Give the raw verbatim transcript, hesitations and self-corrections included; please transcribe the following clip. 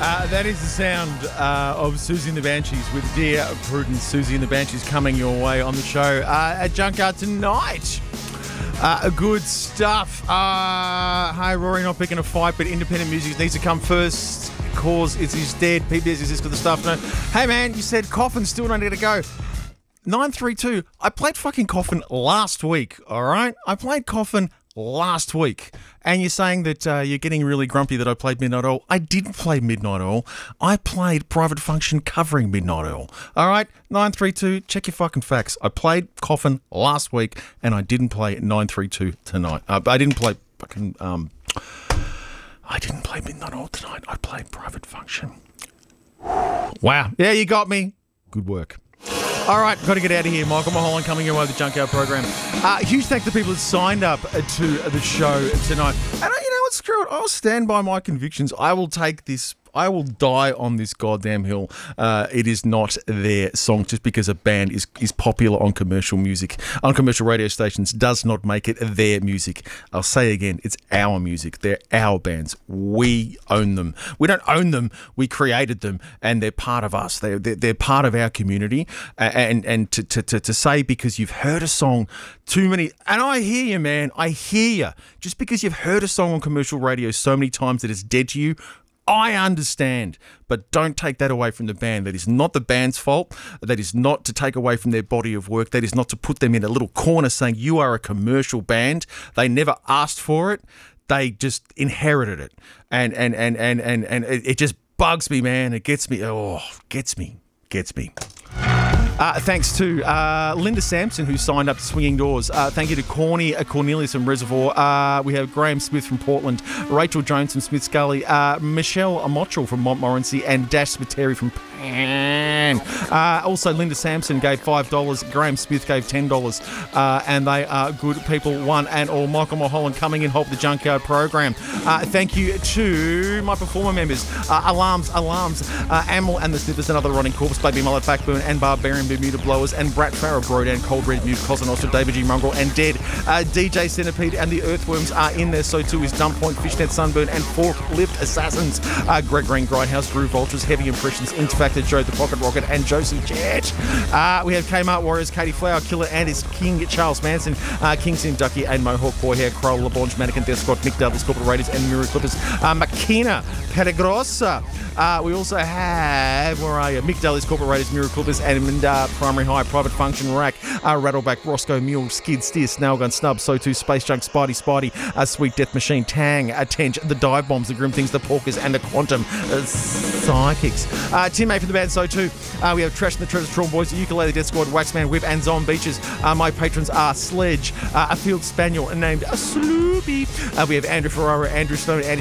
Uh, that is the sound uh, of Susie and the Banshees with Dear Prudence. Susie and the Banshees coming your way on the show uh, at Junkyard tonight. Uh, good stuff. Uh, hey, Rory, not picking a fight, but independent music needs to come first. Cause it is dead. P B S is this for the stuff. No. Hey, man, you said Coffin still don't need to go. nine three two. I played fucking Coffin last week, all right? I played Coffin last week. And you're saying that uh, you're getting really grumpy that I played Midnight Oil. I didn't play Midnight Oil. I played Private Function covering Midnight Oil. All right, nine three two, check your fucking facts. I played Coffin last week and I didn't play nine three two tonight. Uh, I didn't play fucking... Um, I didn't play Midnight Oil tonight. I played Private Function. Wow. Yeah, you got me. Good work. All right, got to get out of here. Michael Mulholland coming your way with the Junkyard program. Uh, huge thanks to the people that signed up to the show tonight. And uh, you know what? Screw it. I'll stand by my convictions. I will take this. I will die on this goddamn hill. Uh, it is not their song just because a band is, is popular on commercial music, on commercial radio stations, does not make it their music. I'll say again, it's our music. They're our bands. We own them. We don't own them. We created them, and they're part of us. They're, they're, they're part of our community. And, and to, to, to, to say because you've heard a song too many, and I hear you, man, I hear you. Just because you've heard a song on commercial radio so many times that it's dead to you, I understand, but don't take that away from the band. That is not the band's fault. That is not to take away from their body of work. That is not to put them in a little corner saying you are a commercial band. They never asked for it. They just inherited it. And and and and and, and it, it just bugs me, man. It gets me. Oh, gets me. Gets me. Uh, thanks to uh, Linda Sampson, who signed up to Swinging Doors. Uh, thank you to Corny uh, Cornelius from Reservoir. Uh, we have Graham Smith from Portland, Rachel Jones from Smith Scully, uh, Michelle Mottral from Montmorency, and Dash Spiteri from Pan. Uh, also, Linda Sampson gave five dollars. Graham Smith gave ten dollars. Uh, and they are good people, one and all. Michael Mulholland coming in, help the Junkyard program. Uh, thank you to my performer members, uh, Alarms, Alarms, uh, Amel and the Sniffers, Another Rotting Corpse, Baby Mullet, Backburn, and Barbarian Bermuda Blowers, and Brat Farrow, Brodan, Cold Red Mute, Cosa Nostra, David G. Mongrel, and Dead. Uh, D J Centipede and the Earthworms are in there, so too is Dump Point, Fishnet, Sunburn, and Forklift Assassins. Uh, Greg Green, Grindhouse, Groove Vultures, Heavy Impressions, Interfactor, Joe the Pocket Rocket, and Josie Jet. Uh, we have Kmart Warriors, Katie Flower, Killer and his King, Charles Manson, uh, Kingston Ducky, and Mohawk Boy Hair, Kroll, LeBlanche, Mannequin, Death Squad, Nick Douglas, Corporate Raiders, and Mirror Clippers. Uh, Makina, Patagrossa. Uh, we also have, where are you? Mick Daly's Corporate Raiders, Mirror Clippers, and uh, Primary High, Private Function, Rack, uh, Rattleback, Roscoe, Mule, Skid, Steer, Snailgun, Snub, So Too, Space Junk, Spidey, Spidey, uh, Sweet Death Machine, Tang, uh, Tench, the Dive Bombs, the Grim Things, the Porkers, and the Quantum uh, Psychics. Uh, Tim A from the band So Too. Uh, we have Trash and the Treasure Trawl Boys, the Ukulele Death Squad, Waxman, Whip, and Zom Beaches. Uh, my patrons are Sledge, uh, a Field Spaniel named Sloopy. Uh, we have Andrew Ferrara, Andrew Stone, Andy